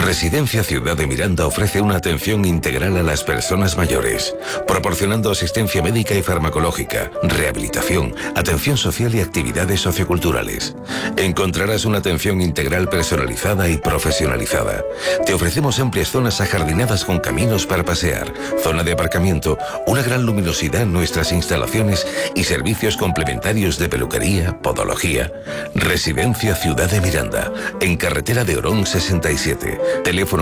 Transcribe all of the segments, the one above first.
Residencia Ciudad de Miranda ofrece una atención integral a las personas mayores, proporcionando asistencia médica y farmacológica, rehabilitación, atención social y actividades socioculturales. Encontrarás una atención integral personalizada y profesionalizada. Te ofrecemos amplias zonas ajardinadas con caminos para pasear, zona de aparcamiento, una gran luminosidad en nuestras instalaciones y servicios complementarios de peluquería, podología. Residencia Ciudad de Miranda, en carretera de Orón 67. Teléfono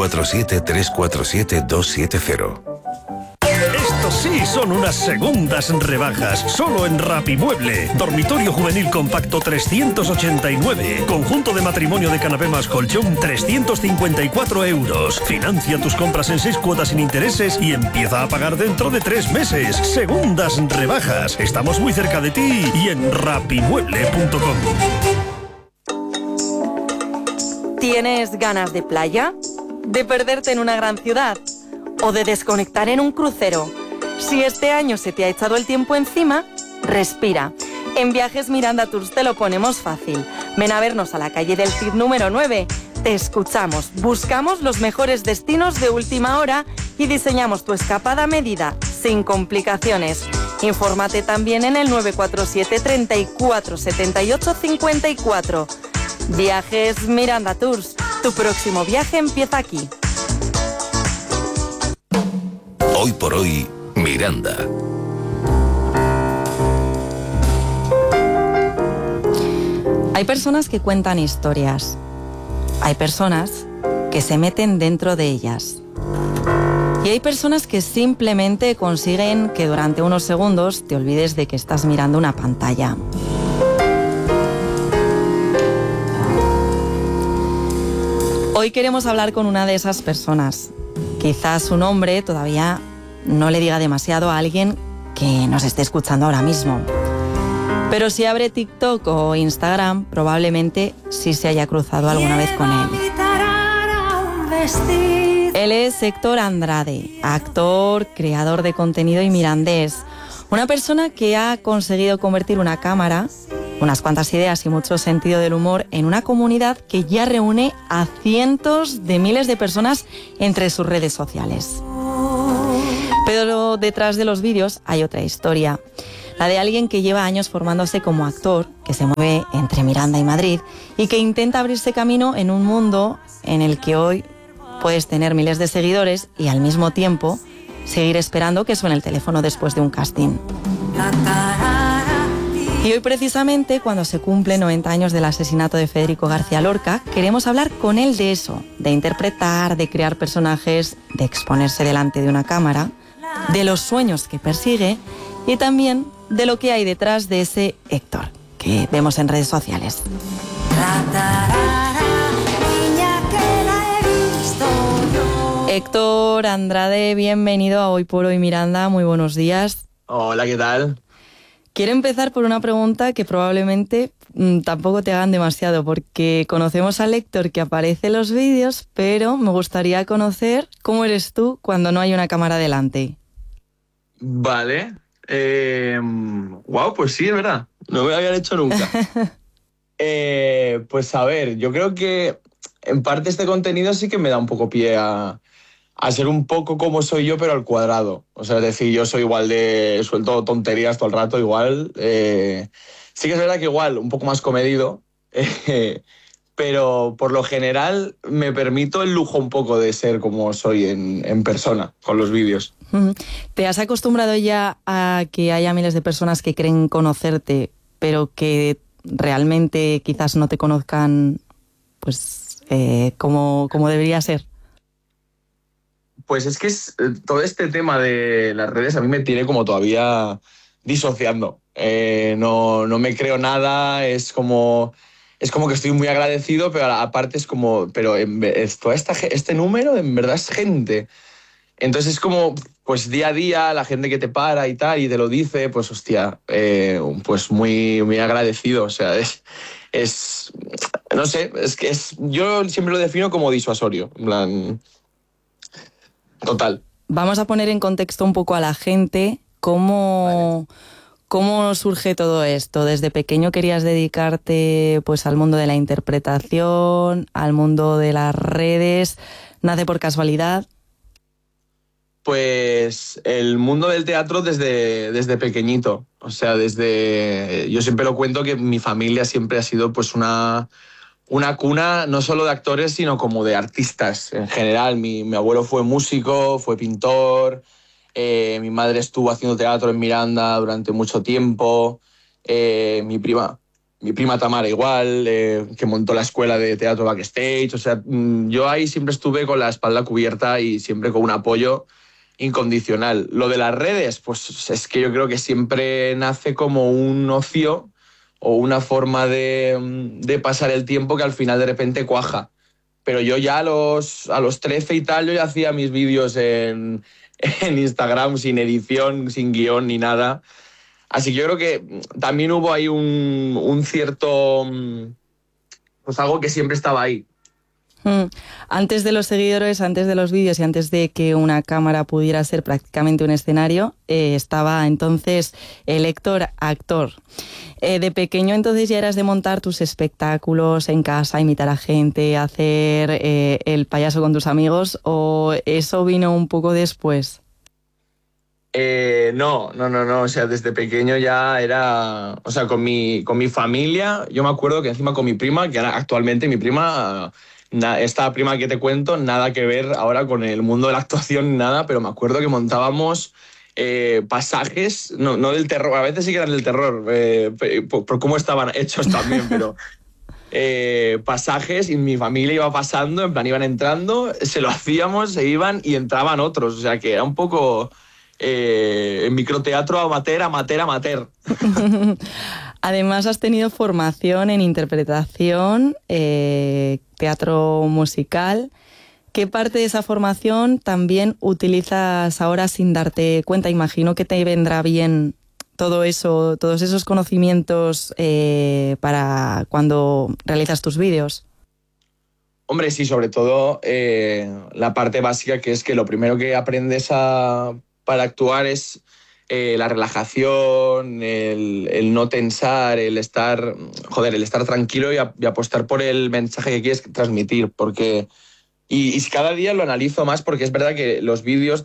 947-347-270. Estos sí son unas segundas rebajas, solo en Rapimueble. Dormitorio juvenil compacto 389. Conjunto de matrimonio de canapé más colchón 354 euros. Financia tus compras en 6 cuotas sin intereses y empieza a pagar dentro de 3 meses. Segundas rebajas. Estamos muy cerca de ti y en rapimueble.com. ¿Tienes ganas de playa? ¿De perderte en una gran ciudad? ¿O de desconectar en un crucero? Si este año se te ha echado el tiempo encima, respira. En Viajes Miranda Tours te lo ponemos fácil. Ven a vernos a la calle del Cid número 9. Te escuchamos, buscamos los mejores destinos de última hora y diseñamos tu escapada a medida, sin complicaciones. Infórmate también en el 947 34 78 54. Viajes Miranda Tours. Tu próximo viaje empieza aquí. Hoy por hoy, Miranda. Hay personas que cuentan historias. Hay personas que se meten dentro de ellas. Y hay personas que simplemente consiguen que durante unos segundos te olvides de que estás mirando una pantalla. Hoy queremos hablar con una de esas personas. Quizás su nombre todavía no le diga demasiado a alguien que nos esté escuchando ahora mismo. Pero si abre TikTok o Instagram, probablemente sí se haya cruzado alguna vez con él. Él es Héctor Andrade, actor, creador de contenido y mirandés. Una persona que ha conseguido convertir una cámara, unas cuantas ideas y mucho sentido del humor en una comunidad que ya reúne a cientos de miles de personas entre sus redes sociales. Pero detrás de los vídeos hay otra historia, la de alguien que lleva años formándose como actor, que se mueve entre Miranda y Madrid y que intenta abrirse camino en un mundo en el que hoy puedes tener miles de seguidores y al mismo tiempo seguir esperando que suene el teléfono después de un casting. Y hoy precisamente, cuando se cumplen 90 años del asesinato de Federico García Lorca, queremos hablar con él de eso, de interpretar, de crear personajes, de exponerse delante de una cámara, de los sueños que persigue y también de lo que hay detrás de ese Héctor que vemos en redes sociales. Héctor Andrade, bienvenido a Hoy por Hoy Miranda, muy buenos días. Hola, ¿qué tal? Quiero empezar por una pregunta que probablemente tampoco te hagan demasiado, porque conocemos al Héctor que aparece en los vídeos, pero me gustaría conocer cómo eres tú cuando no hay una cámara delante. Vale. Wow, pues sí, es verdad. No me lo habían hecho nunca. Pues a ver, yo creo que en parte este contenido sí que me da un poco pie a ser un poco como soy yo, pero al cuadrado. O sea, es decir, yo soy igual de... suelto tonterías todo el rato, igual. Sí que es verdad que igual, un poco más comedido, pero por lo general me permito el lujo un poco de ser como soy en persona, con los vídeos. ¿Te has acostumbrado ya a que haya miles de personas que creen conocerte, pero que realmente quizás no te conozcan pues como debería ser? Pues es que todo este tema de las redes a mí me tiene como todavía disociando. No me creo nada, es como que estoy muy agradecido, pero aparte es como, pero este número en verdad es gente. Entonces es como, pues día a día, la gente que te para y tal, y te lo dice, pues hostia, pues muy, muy agradecido. O sea, no sé, yo siempre lo defino como disuasorio, en plan... Total. Vamos a poner en contexto un poco a la gente cómo ¿Cómo surge todo esto? ¿Desde pequeño querías dedicarte pues al mundo de la interpretación, al mundo de las redes? ¿Nace por casualidad? Pues el mundo del teatro desde pequeñito. O sea, yo siempre lo cuento que mi familia siempre ha sido pues una cuna no solo de actores, sino como de artistas en general. Mi abuelo fue músico, fue pintor, mi madre estuvo haciendo teatro en Miranda durante mucho tiempo, mi prima Tamara igual, que montó la escuela de teatro Backstage. O sea, yo ahí siempre estuve con la espalda cubierta y siempre con un apoyo incondicional. Lo de las redes, pues es que yo creo que siempre nace como un ocio o una forma de pasar el tiempo que al final de repente cuaja. Pero yo ya a los 13 y tal, yo ya hacía mis vídeos en Instagram sin edición, sin guión ni nada. Así que yo creo que también hubo ahí un cierto, pues algo que siempre estaba ahí. Antes de los seguidores, antes de los vídeos y antes de que una cámara pudiera ser prácticamente un escenario, estaba entonces el Héctor actor. De pequeño entonces ya eras de montar tus espectáculos en casa, imitar a gente, hacer el payaso con tus amigos, ¿o eso vino un poco después? No. O sea, desde pequeño ya era... O sea, con mi familia, yo me acuerdo que encima con mi prima, que ahora actualmente mi prima... Esta prima que te cuento, nada que ver ahora con el mundo de la actuación, nada, pero me acuerdo que montábamos pasajes, no del terror, a veces sí que eran del terror, por cómo estaban hechos también, pero pasajes y mi familia iba pasando, en plan iban entrando, se lo hacíamos, se iban y entraban otros, o sea que era un poco microteatro amateur. Además has tenido formación en interpretación, teatro musical. ¿Qué parte de esa formación también utilizas ahora sin darte cuenta? Imagino que te vendrá bien todo eso, todos esos conocimientos para cuando realizas tus vídeos. Hombre, sí, sobre todo la parte básica, que es que lo primero que aprendes para actuar es la relajación, el no tensar, el estar tranquilo y apostar por el mensaje que quieres transmitir. Y cada día lo analizo más porque es verdad que los vídeos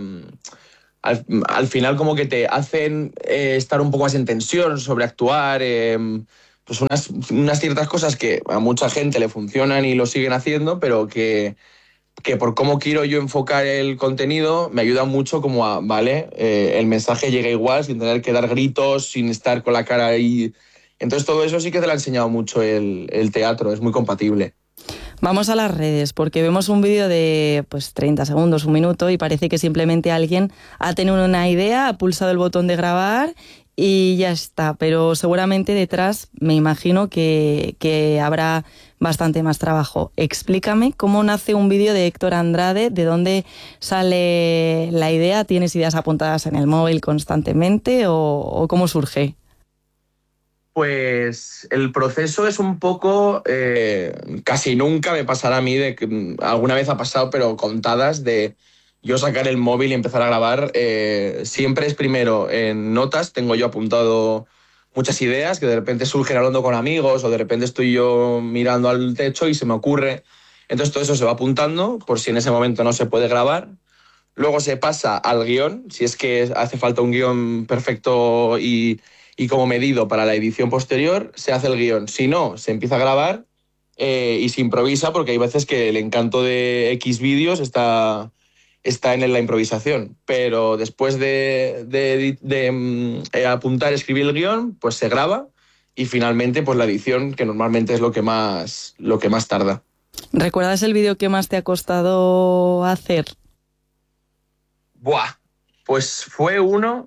al final como que te hacen estar un poco más en tensión, sobreactuar, pues unas ciertas cosas que a mucha gente le funcionan y lo siguen haciendo, pero que por cómo quiero yo enfocar el contenido me ayuda mucho como el mensaje llega igual, sin tener que dar gritos, sin estar con la cara ahí. Entonces todo eso sí que te lo ha enseñado mucho el teatro, es muy compatible. Vamos a las redes, porque vemos un vídeo de 30 segundos, un minuto, y parece que simplemente alguien ha tenido una idea, ha pulsado el botón de grabar y ya está. Pero seguramente detrás me imagino que habrá bastante más trabajo. Explícame cómo nace un vídeo de Héctor Andrade, de dónde sale la idea. ¿Tienes ideas apuntadas en el móvil constantemente o cómo surge? Pues el proceso es un poco, casi nunca me pasará a mí, de que alguna vez ha pasado, pero contadas, de yo sacar el móvil y empezar a grabar. Siempre es primero en notas, tengo yo apuntado muchas ideas que de repente surgen hablando con amigos o de repente estoy yo mirando al techo y se me ocurre. Entonces todo eso se va apuntando por si en ese momento no se puede grabar. Luego se pasa al guión, si es que hace falta un guión perfecto y como medido para la edición posterior, se hace el guión. Si no, se empieza a grabar y se improvisa, porque hay veces que el encanto de X vídeos está en la improvisación. Pero después de apuntar, escribir el guión, pues se graba y finalmente pues la edición, que normalmente es lo que más tarda. ¿Recuerdas el vídeo que más te ha costado hacer? Pues fue uno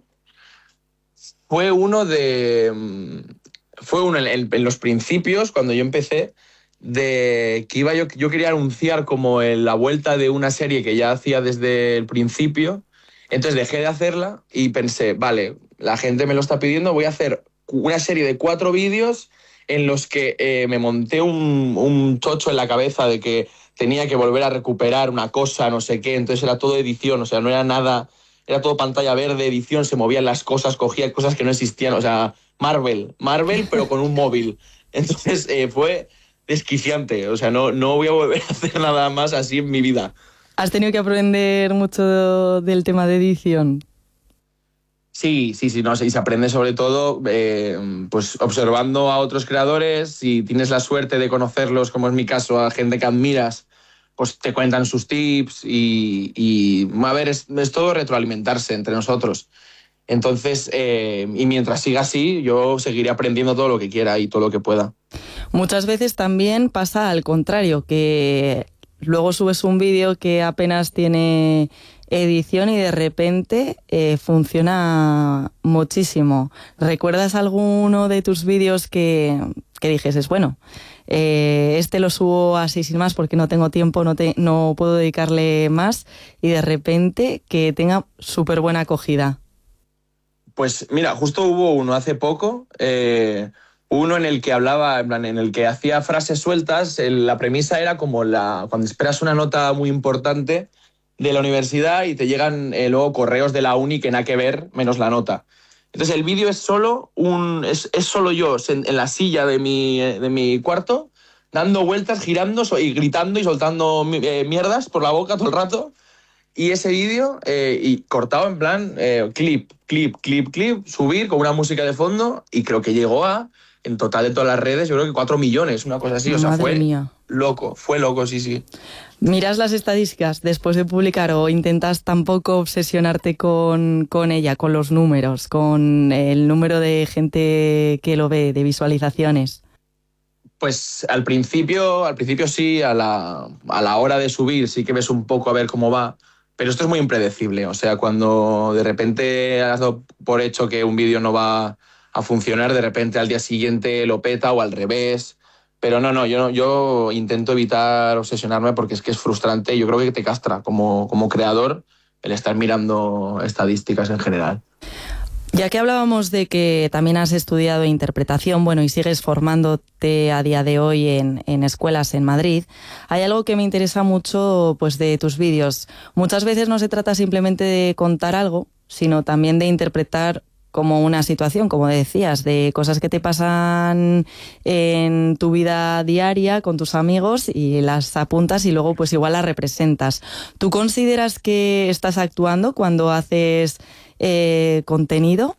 en los principios, cuando yo empecé, de que yo quería anunciar como la vuelta de una serie que ya hacía desde el principio. Entonces dejé de hacerla y pensé, vale, la gente me lo está pidiendo, voy a hacer una serie de 4 vídeos en los que me monté un chocho en la cabeza de que tenía que volver a recuperar una cosa, no sé qué. Entonces era todo edición, o sea, no era nada era todo pantalla verde, edición, se movían las cosas, cogía cosas que no existían, o sea, Marvel, pero con un móvil. Entonces fue desquiciante, o sea, no voy a volver a hacer nada más así en mi vida. ¿Has tenido que aprender mucho del tema de edición? Sí, no, y se aprende sobre todo pues observando a otros creadores. Si tienes la suerte de conocerlos, como es mi caso, a gente que admiras, pues te cuentan sus tips y a ver, es todo retroalimentarse entre nosotros. Entonces, y mientras siga así, yo seguiré aprendiendo todo lo que quiera y todo lo que pueda. Muchas veces también pasa al contrario, que luego subes un vídeo que apenas tiene edición y de repente funciona muchísimo. ¿Recuerdas alguno de tus vídeos que dijeses, bueno, este lo subo así sin más porque no tengo tiempo, no puedo dedicarle más, y de repente que tenga súper buena acogida? Pues mira, justo hubo uno hace poco, uno en el que hablaba, en plan, en el que hacía frases sueltas. La premisa era como cuando esperas una nota muy importante de la universidad y te llegan luego correos de la uni que nada que ver, menos la nota. Entonces el vídeo es solo yo en la silla de mi cuarto, dando vueltas, girando y gritando y soltando mierdas por la boca todo el rato. Y ese vídeo, y cortado en plan clip, subir con una música de fondo, y creo que llegó en total de todas las redes, yo creo que 4 millones, una cosa así. O sea, Madre mía. Fue loco, sí. ¿Miras las estadísticas después de publicar o intentas tampoco obsesionarte con ella, con los números, con el número de gente que lo ve, de visualizaciones? Pues al principio sí, a la hora de subir sí que ves un poco a ver cómo va, pero esto es muy impredecible. O sea, cuando de repente has dado por hecho que un vídeo no va a funcionar, de repente al día siguiente lo peta o al revés. Pero yo intento evitar obsesionarme porque es que es frustrante y yo creo que te castra como creador el estar mirando estadísticas en general. Ya que hablábamos de que también has estudiado interpretación, bueno, y sigues formándote a día de hoy en escuelas en Madrid, hay algo que me interesa mucho, pues, de tus vídeos. Muchas veces no se trata simplemente de contar algo, sino también de interpretar como una situación, como decías, de cosas que te pasan en tu vida diaria con tus amigos y las apuntas y luego pues igual las representas. ¿Tú consideras que estás actuando cuando haces contenido?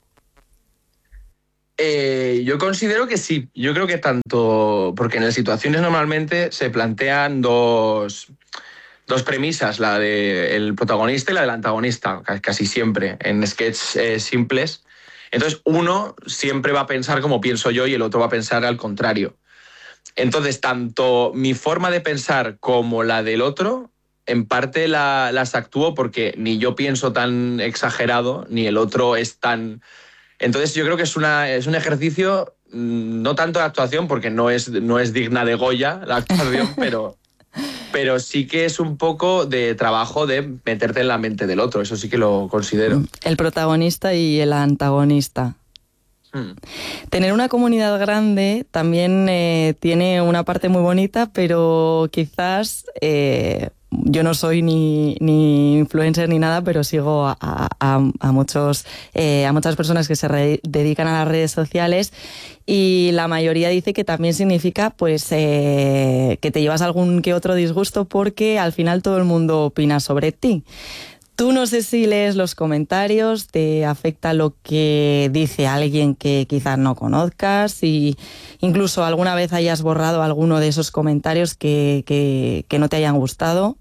Yo considero que sí. Yo creo que tanto, porque en las situaciones normalmente se plantean dos premisas, la del protagonista y la del antagonista, casi siempre, en sketches simples. Entonces, uno siempre va a pensar como pienso yo y el otro va a pensar al contrario. Entonces, tanto mi forma de pensar como la del otro, en parte las actúo porque ni yo pienso tan exagerado, ni el otro es tan... Entonces, yo creo que es un ejercicio, no tanto de actuación, porque no es digna de Goya la actuación, pero sí que es un poco de trabajo de meterte en la mente del otro, eso sí que lo considero. El protagonista y el antagonista. Tener una comunidad grande también tiene una parte muy bonita, pero quizás yo no soy ni influencer ni nada, pero sigo a muchas personas que se dedican a las redes sociales, y la mayoría dice que también significa pues que te llevas algún que otro disgusto porque al final todo el mundo opina sobre ti. Tú no sé si lees los comentarios, te afecta lo que dice alguien que quizás no conozcas, y incluso alguna vez hayas borrado alguno de esos comentarios que no te hayan gustado.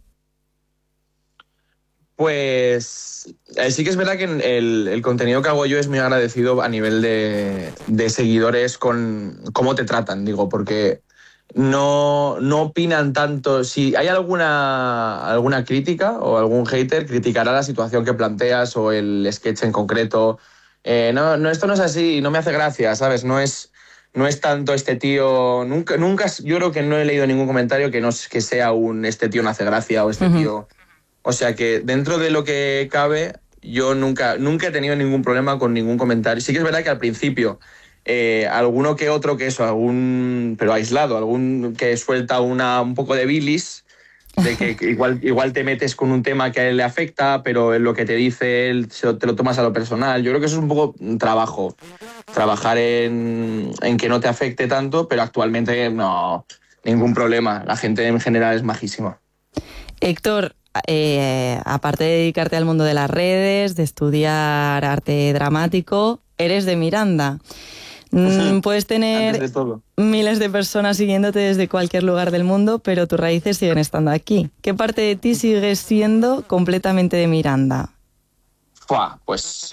Pues sí que es verdad que el contenido que hago yo es muy agradecido a nivel de seguidores con cómo te tratan, digo, porque no opinan tanto. Si hay alguna crítica o algún hater, criticará la situación que planteas o el sketch en concreto. No, esto no es así, no me hace gracia, ¿sabes? No es tanto este tío... Nunca, yo creo que no he leído ningún comentario que sea este tío no hace gracia o este tío... O sea que dentro de lo que cabe, yo nunca he tenido ningún problema con ningún comentario. Sí que es verdad que al principio... alguno que otro que eso, pero aislado, algún que suelta un poco de bilis, de que igual te metes con un tema que a él le afecta, pero lo que te dice él te lo tomas a lo personal. Yo creo que eso es un poco un trabajo, trabajar en que no te afecte tanto, pero actualmente no, ningún problema. La gente en general es majísima. Héctor, aparte de dedicarte al mundo de las redes, de estudiar arte dramático, eres de Miranda. Puedes tener miles de personas siguiéndote desde cualquier lugar del mundo, pero tus raíces siguen estando aquí. ¿Qué parte de ti sigues siendo completamente de Miranda? Pues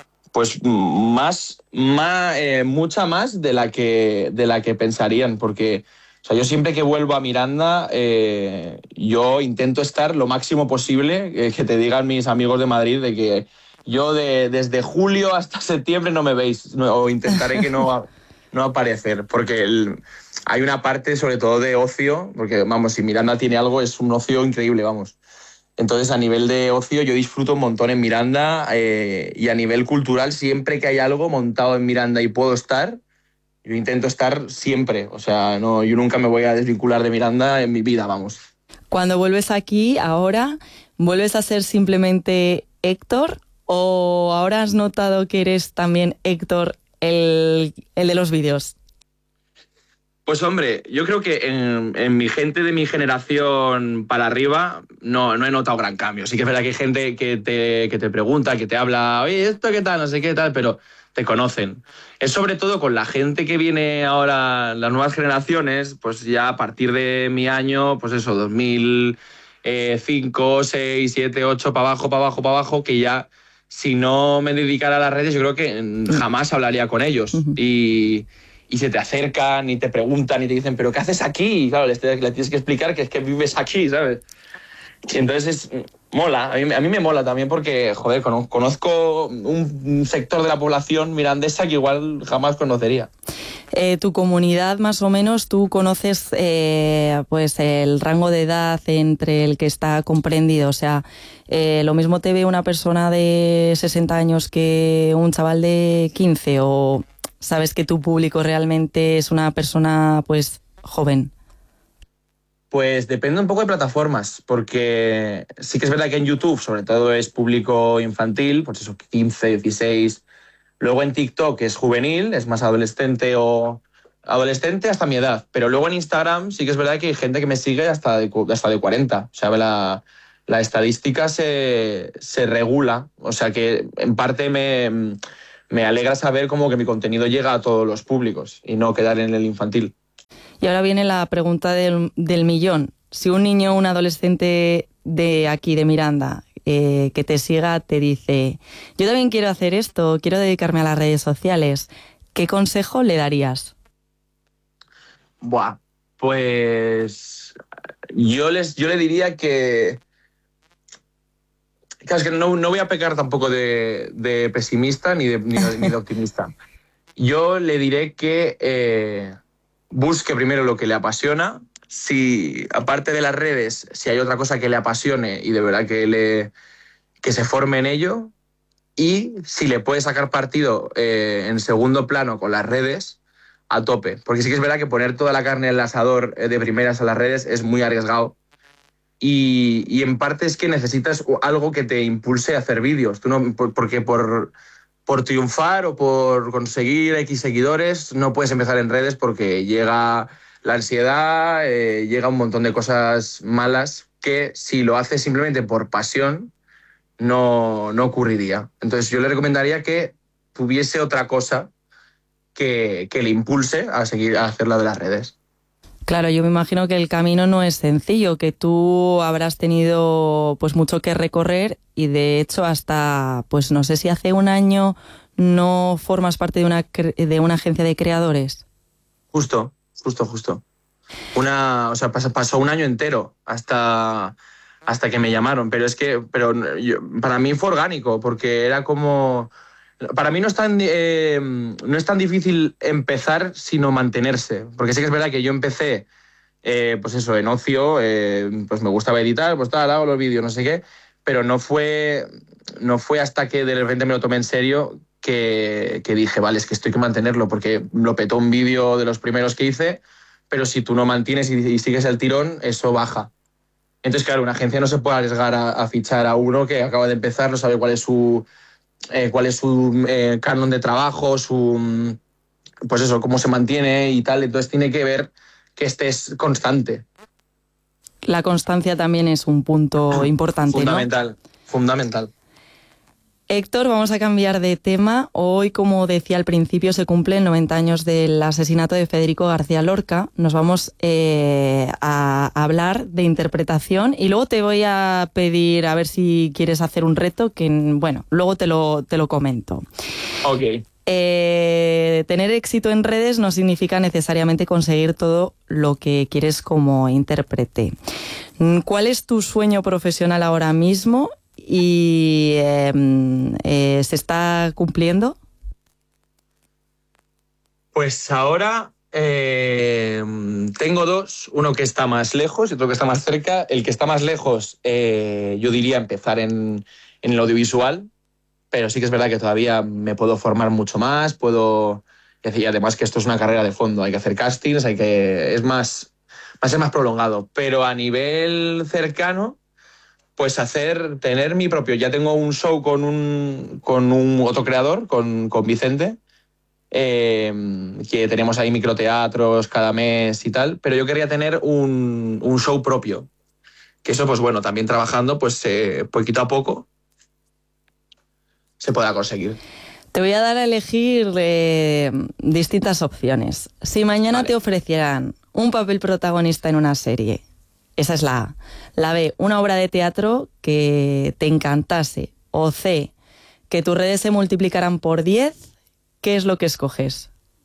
mucha más de la que pensarían, porque o sea, yo siempre que vuelvo a Miranda, yo intento estar lo máximo posible, que te digan mis amigos de Madrid de que yo desde julio hasta septiembre no me veis, o intentaré que no aparecer, porque hay una parte sobre todo de ocio, porque vamos, si Miranda tiene algo es un ocio increíble, vamos. Entonces, a nivel de ocio, yo disfruto un montón en Miranda, y a nivel cultural, siempre que hay algo montado en Miranda y puedo estar, yo intento estar siempre. O sea, no, yo nunca me voy a desvincular de Miranda en mi vida, vamos. Cuando vuelves aquí, ahora, ¿vuelves a ser simplemente Héctor o ahora has notado que eres también Héctor, el de los vídeos? Pues hombre, yo creo que en mi gente de mi generación para arriba no he notado gran cambio. Sí que es verdad que hay gente que te pregunta, que te habla, oye, ¿esto qué tal? No sé qué tal, pero te conocen. Es sobre todo con la gente que viene ahora, las nuevas generaciones, pues ya a partir de mi año, pues eso, 2005, 6, 7, 8, para abajo, que ya si no me dedicara a las redes, yo creo que jamás hablaría con ellos. Y se te acercan y te preguntan y te dicen, ¿pero qué haces aquí? Y claro, le tienes que explicar que es que vives aquí, ¿sabes? Y entonces mola, a mí me mola también porque, joder, conozco un sector de la población mirandesa que igual jamás conocería. Tu comunidad, más o menos, ¿tú conoces pues el rango de edad entre el que está comprendido? O sea, ¿lo mismo te ve una persona de 60 años que un chaval de 15 o sabes que tu público realmente es una persona pues joven? Pues depende un poco de plataformas, porque sí que es verdad que en YouTube sobre todo es público infantil, pues eso, 15, 16. Luego en TikTok es juvenil, es más adolescente o adolescente hasta mi edad. Pero luego en Instagram sí que es verdad que hay gente que me sigue hasta de 40. O sea, la estadística se regula. O sea que en parte me alegra saber como que mi contenido llega a todos los públicos y no quedar en el infantil. Y ahora viene la pregunta del millón. Si un niño o un adolescente de aquí, de Miranda, que te siga, te dice, yo también quiero hacer esto, quiero dedicarme a las redes sociales, ¿qué consejo le darías? Pues yo le diría que... Claro, es que no voy a pecar tampoco de pesimista ni de optimista. Yo le diré que busque primero lo que le apasiona. Si, aparte de las redes, si hay otra cosa que le apasione y de verdad que se forme en ello. Y si le puede sacar partido en segundo plano con las redes, a tope. Porque sí que es verdad que poner toda la carne en el asador de primeras a las redes es muy arriesgado. Y en parte es que necesitas algo que te impulse a hacer vídeos. Tú no, porque por triunfar o por conseguir X seguidores no puedes empezar en redes porque llega la ansiedad, llega un montón de cosas malas que si lo haces simplemente por pasión no ocurriría. Entonces yo le recomendaría que tuviese otra cosa que le impulse a seguir a hacer la de las redes. Claro, yo me imagino que el camino no es sencillo, que tú habrás tenido pues mucho que recorrer y de hecho hasta, pues no sé si hace un año no formas parte de una agencia de creadores. Justo. O sea, pasó un año entero hasta que me llamaron, pero para mí fue orgánico porque era como... Para mí no es tan difícil empezar, sino mantenerse. Porque sí que es verdad que yo empecé, pues eso, en ocio, pues me gustaba editar, pues tal, hago los vídeos, no sé qué, pero no fue hasta que de repente me lo tomé en serio que dije, vale, es que esto hay que mantenerlo, porque lo petó un vídeo de los primeros que hice, pero si tú no mantienes y sigues el tirón, eso baja. Entonces, claro, una agencia no se puede arriesgar a fichar a uno que acaba de empezar, no sabe cuál es su canon de trabajo, pues eso, cómo se mantiene y tal. Entonces tiene que ver que estés constante. La constancia también es un punto importante, Fundamental, ¿no? fundamental. Héctor, vamos a cambiar de tema. Hoy, como decía al principio, se cumplen 90 años del asesinato de Federico García Lorca. Nos vamos a hablar de interpretación y luego te voy a pedir a ver si quieres hacer un reto que, bueno, luego te lo comento. Ok. Tener éxito en redes no significa necesariamente conseguir todo lo que quieres como intérprete. ¿Cuál es tu sueño profesional ahora mismo y se está cumpliendo? Pues ahora tengo dos, uno que está más lejos y otro que está más cerca. El que está más lejos, yo diría empezar en el audiovisual, pero sí que es verdad que todavía me puedo formar mucho más, y además que esto es una carrera de fondo, hay que hacer castings, va a ser más prolongado, pero a nivel cercano, pues tener mi propio, ya tengo un show con un otro creador, con Vicente, que tenemos ahí microteatros cada mes y tal, pero yo quería tener un show propio, que eso, pues bueno, también trabajando, pues poquito a poco, se pueda conseguir. Te voy a dar a elegir distintas opciones. Si mañana te ofrecieran un papel protagonista en una serie, esa es la A. La B, una obra de teatro que te encantase. O C, que tus redes se multiplicaran por 10, ¿qué es lo que escoges?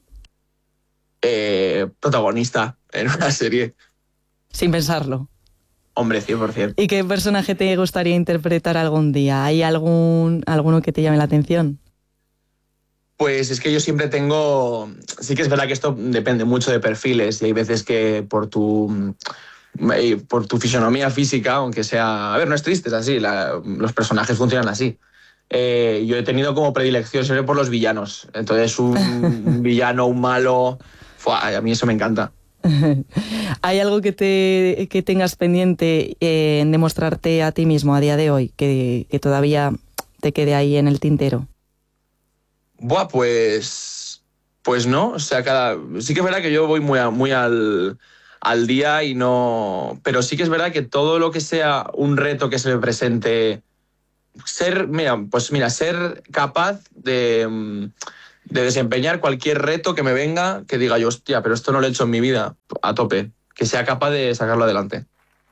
Protagonista en una serie. Sin pensarlo. Hombre, 100%. ¿Y qué personaje te gustaría interpretar algún día? ¿Hay alguno que te llame la atención? Pues es que yo siempre tengo... Sí que es verdad que esto depende mucho de perfiles y hay veces que por tu fisonomía física, aunque sea... A ver, no es triste, es así, los personajes funcionan así. Yo he tenido como predilección siempre por los villanos. Entonces un villano, un malo... A mí eso me encanta. ¿Hay algo que tengas pendiente en demostrarte a ti mismo a día de hoy, que todavía te quede ahí en el tintero? Buah, pues no. O sea, sí que es verdad que yo voy muy al día y no... Pero sí que es verdad que todo lo que sea un reto que se me presente, ser capaz de desempeñar cualquier reto que me venga, que diga yo, hostia, pero esto no lo he hecho en mi vida, a tope. Que sea capaz de sacarlo adelante.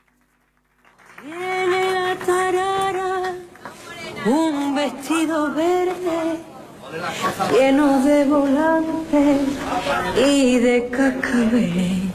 Tiene la tarara un vestido verde lleno de volantes y de cascabeles.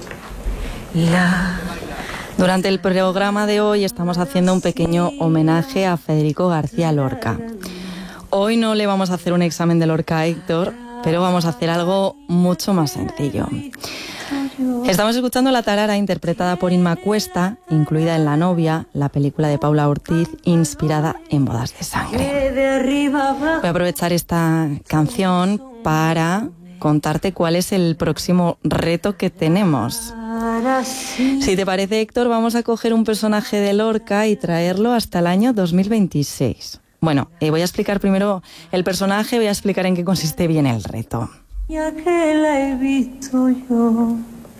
Durante el programa de hoy estamos haciendo un pequeño homenaje a Federico García Lorca. Hoy no le vamos a hacer un examen de Lorca a Héctor, pero vamos a hacer algo mucho más sencillo. Estamos escuchando La tarara, interpretada por Inma Cuesta, incluida en La novia, la película de Paula Ortiz, inspirada en Bodas de sangre. Voy a aprovechar esta canción para contarte cuál es el próximo reto que tenemos. Si te parece, Héctor, vamos a coger un personaje de Lorca y traerlo hasta el año 2026. Bueno, voy a explicar primero el personaje, voy a explicar en qué consiste bien el reto. Ya que la he visto yo.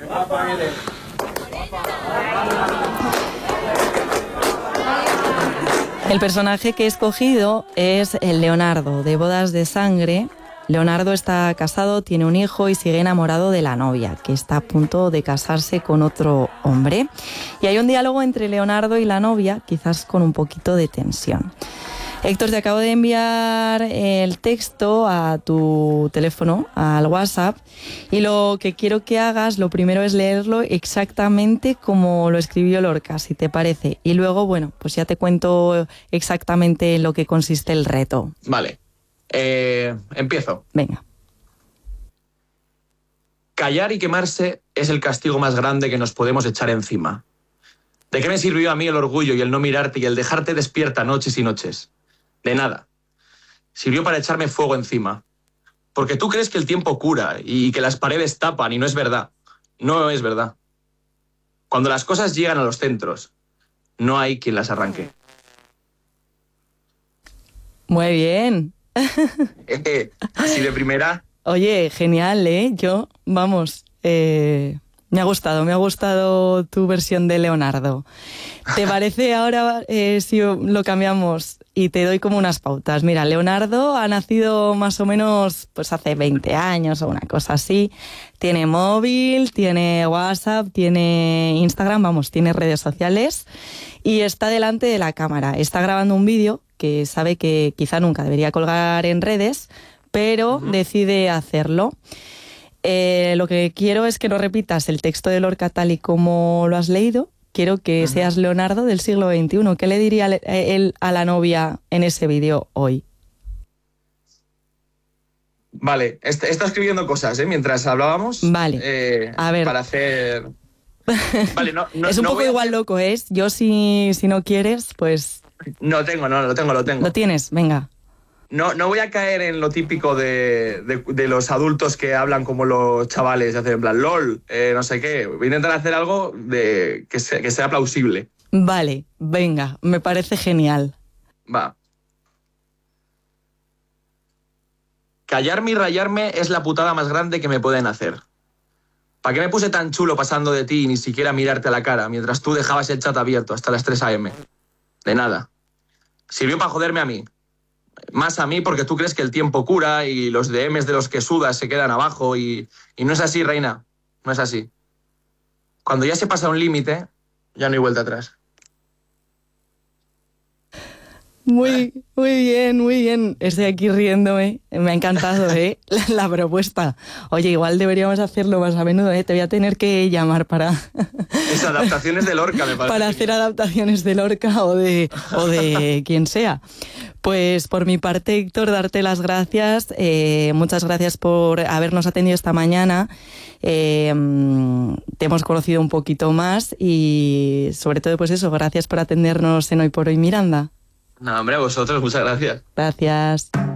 El personaje que he escogido es el Leonardo, de Bodas de sangre. Leonardo está casado, tiene un hijo y sigue enamorado de la novia, que está a punto de casarse con otro hombre. Y hay un diálogo entre Leonardo y la novia, quizás con un poquito de tensión. Héctor, te acabo de enviar el texto a tu teléfono, al WhatsApp, y lo que quiero que hagas, lo primero es leerlo exactamente como lo escribió Lorca, si te parece. Y luego, bueno, pues ya te cuento exactamente en lo que consiste el reto. Vale. Empiezo. Venga. Callar y quemarse es el castigo más grande que nos podemos echar encima. ¿De qué me sirvió a mí el orgullo y el no mirarte y el dejarte despierta noches y noches? De nada. Sirvió para echarme fuego encima. Porque tú crees que el tiempo cura y que las paredes tapan y no es verdad. No es verdad. Cuando las cosas llegan a los centros, no hay quien las arranque. Muy bien. Así de primera. Oye, genial, ¿eh? Me ha gustado tu versión de Leonardo. ¿Te parece ahora si lo cambiamos y te doy como unas pautas? Mira, Leonardo ha nacido más o menos pues hace 20 años o una cosa así. Tiene móvil, tiene WhatsApp, tiene Instagram, tiene redes sociales y está delante de la cámara. Está grabando un vídeo que sabe que quizá nunca debería colgar en redes, pero decide hacerlo. Lo que quiero es que no repitas el texto de Lorca tal y como lo has leído. Quiero que seas Leonardo del siglo XXI. ¿Qué le diría él a la novia en ese vídeo hoy? Vale, está escribiendo cosas, mientras hablábamos. Vale, a ver. Para hacer... Vale, no, es un poco igual loco, ¿eh? Yo si no quieres, pues... No, lo tengo. ¿Lo tienes? Venga. No voy a caer en lo típico de los adultos que hablan como los chavales, hacen en plan LOL, no sé qué. Voy a intentar hacer algo que sea plausible. Vale, venga, me parece genial. Va. Callarme y rayarme es la putada más grande que me pueden hacer. ¿Para qué me puse tan chulo pasando de ti y ni siquiera mirarte a la cara mientras tú dejabas el chat abierto hasta las 3 a.m.? De nada. Sirvió para joderme a mí. Más a mí porque tú crees que el tiempo cura y los DMs de los que sudas se quedan abajo y no es así, reina. No es así. Cuando ya se pasa un límite, ya no hay vuelta atrás. Muy bien. Estoy aquí riéndome. Me ha encantado, la propuesta. Oye, igual deberíamos hacerlo más a menudo, Te voy a tener que llamar para... Es adaptaciones de Lorca, me parece. Para hacer adaptaciones de Lorca o de quien sea. Pues por mi parte, Héctor, darte las gracias. Muchas gracias por habernos atendido esta mañana. Te hemos conocido un poquito más y sobre todo, pues eso, gracias por atendernos en Hoy por Hoy Miranda. No, hombre, a vosotros, muchas gracias. Gracias.